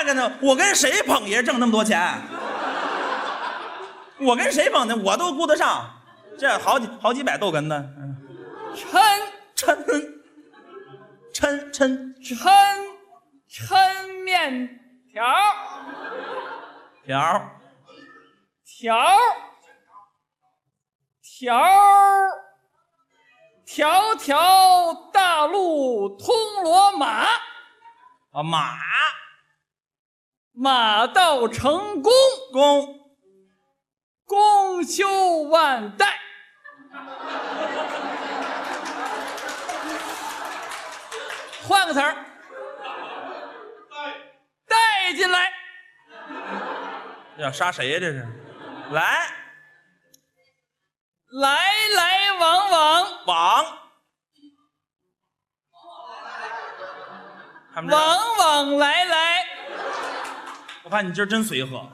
个呢？我跟谁捧爷挣那么多钱？我跟谁捧的？我都顾得上，这好几百豆根呢。 抻面条大路通罗马啊， 马到成功功修万代。换个词儿，带进来。 要杀谁呀？这是， 来往往来。 我看你今儿真随和。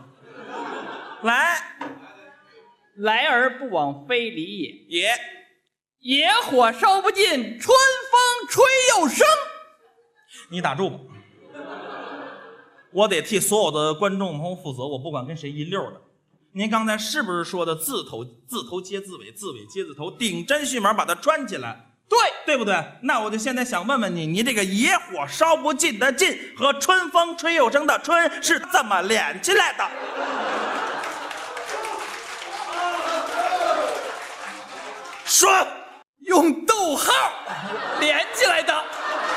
来而不往非礼也。 也野火烧不尽，春风吹又生。 你打住吧，我得替所有的观众朋友负责，我不管跟谁一溜的。您刚才是不是说的字头接字尾，字尾接字头，顶针续码把它穿起来？对不对？那我就现在想问问你，你这个野火烧不尽的尽和春风吹又生的春是怎么连起来的？说， 用逗号连起来的。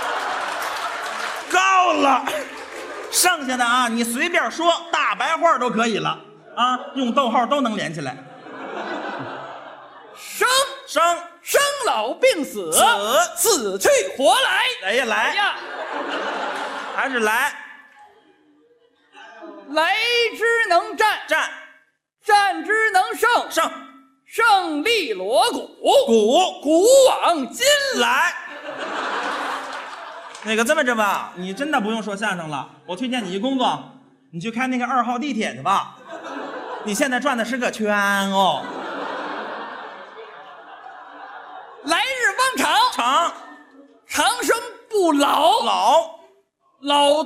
高了，剩下的啊，你随便说，大白话都可以了啊，用逗号都能连起来。 生老病死，死去活来。 哎呀，还是来之能战，战之能胜，胜利锣鼓，鼓往今来。 那个这么着吧，你真的不用说相声了，我推荐你一工作，你去开那个2号地铁去吧。你现在转的是个圈哦。 来日方长，长生不老，老。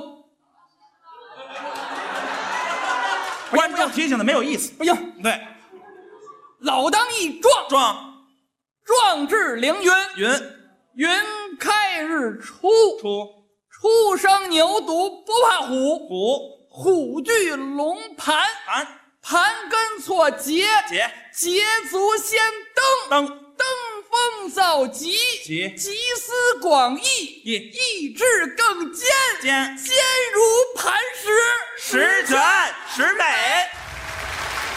观众提醒的没有意思， 不行， 对， 老当益壮志凌云开日初生牛犊不怕虎踞龙盘根错节足先登风造极思广益意志更坚如磐石十全十美。